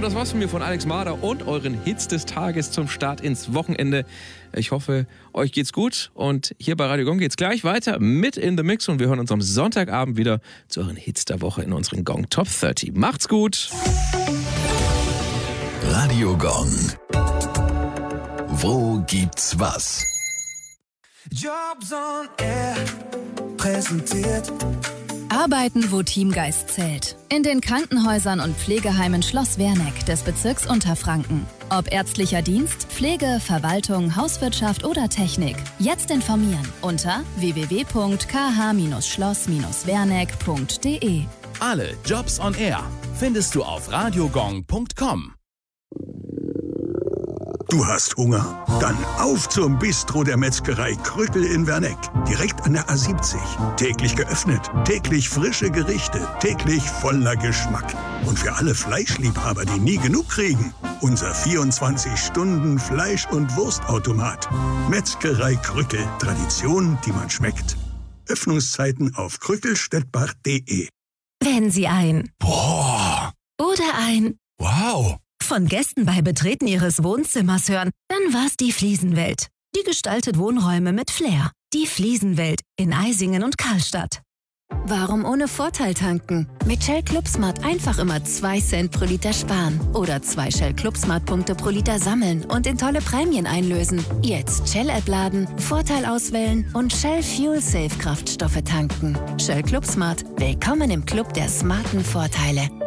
das war's von mir, von Alex Marder und euren Hits des Tages zum Start ins Wochenende. Ich hoffe, euch geht's gut und hier bei Radio Gong geht's gleich weiter mit In The Mix und wir hören uns am Sonntagabend wieder zu euren Hits der Woche in unseren Gong Top 30. Macht's gut! Radio Gong. Wo gibt's was? Jobs on Air präsentiert. Arbeiten, wo Teamgeist zählt. In den Krankenhäusern und Pflegeheimen Schloss Werneck des Bezirks Unterfranken. Ob ärztlicher Dienst, Pflege, Verwaltung, Hauswirtschaft oder Technik. Jetzt informieren unter www.kh-schloss-werneck.de. Alle Jobs on Air findest du auf radiogong.com. Du hast Hunger? Dann auf zum Bistro der Metzgerei Krückel in Werneck. Direkt an der A70. Täglich geöffnet, täglich frische Gerichte, täglich voller Geschmack. Und für alle Fleischliebhaber, die nie genug kriegen, unser 24-Stunden-Fleisch- und Wurstautomat. Metzgerei Krückel. Tradition, die man schmeckt. Öffnungszeiten auf krückelstettbach.de. Wenn Sie ein Boah! oder ein Wow! von Gästen bei Betreten Ihres Wohnzimmers hören, dann war's die Fliesenwelt. Die gestaltet Wohnräume mit Flair. Die Fliesenwelt in Eisingen und Karlstadt. Warum ohne Vorteil tanken? Mit Shell Clubsmart einfach immer 2 Cent pro Liter sparen. Oder 2 Shell Clubsmart-Punkte pro Liter sammeln und in tolle Prämien einlösen. Jetzt Shell-App laden, Vorteil auswählen und Shell Fuel Safe Kraftstoffe tanken. Shell Clubsmart. Willkommen im Club der smarten Vorteile.